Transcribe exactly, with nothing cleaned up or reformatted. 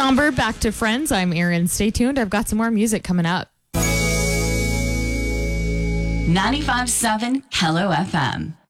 Somber, back to Friends. I'm Erin. Stay tuned. I've got some more music coming up. ninety-five point seven Hello F M.